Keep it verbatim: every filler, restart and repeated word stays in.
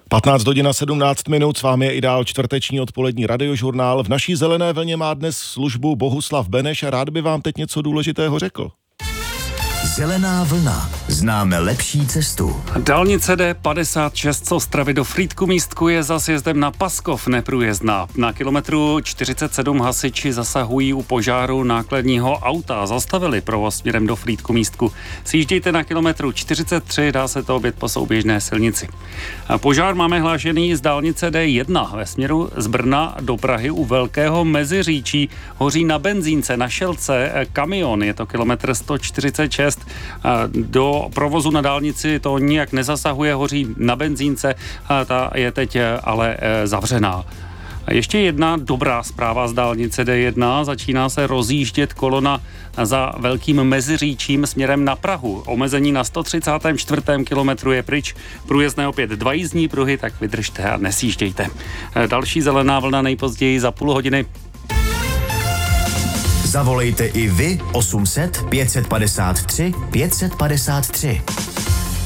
patnáct hodin a sedmnáct minut, s vámi je i dál čtvrteční odpolední radiožurnál. V naší zelené vlně má dnes službu Bohuslav Beneš a rád by vám teď něco důležitého řekl. Zelená vlna. Známe lepší cestu. Dálnice D padesát šest z Ostravy do Frýdku-Místku je za sjezdem na Paskov neprůjezdná. Na kilometru čtyřicet sedm hasiči zasahují u požáru nákladního auta. Zastavili provoz směrem do Frýdku-Místku. Sjíždějte na kilometru čtyřicet tři, dá se to objet po souběžné silnici. Požár máme hlášený z dálnice D jedna ve směru z Brna do Prahy u Velkého Meziříčí. Hoří na benzínce na šelce kamion, je to kilometr sto čtyřicet šest. Do provozu na dálnici to nijak nezasahuje, hoří na benzínce, ta je teď ale zavřená. Ještě jedna dobrá zpráva z dálnice D jedna, začíná se rozjíždět kolona za Velkým Meziříčím směrem na Prahu. Omezení na sto třicátém čtvrtém kilometru je pryč, průjezdné opět dva jízdní pruhy, tak vydržte a nesjíždějte. Další zelená vlna nejpozději za půl hodiny. Zavolejte i vy osm set pět set padesát tři pět set padesát tři.